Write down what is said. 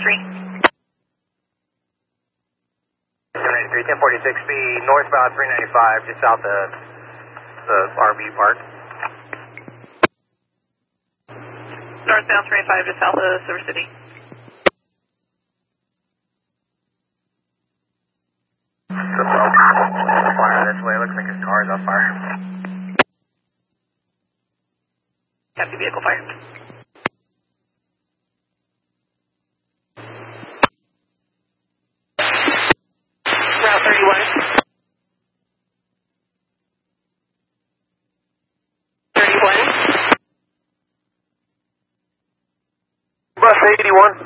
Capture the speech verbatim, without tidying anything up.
three. seven eighty-three, ten forty-six, speed northbound three ninety-five, just south of the R V park. Northbound three ninety-five, just south of Silver City. So, oh, fire this way, looks like his car's on fire. Copy, vehicle fire. Route thirty-one. thirty-one. Bus eighty-one.